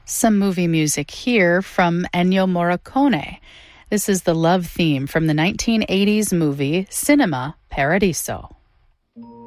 Some movie music here from Ennio Morricone. This is the love theme from the 1980s movie Cinema Paradiso.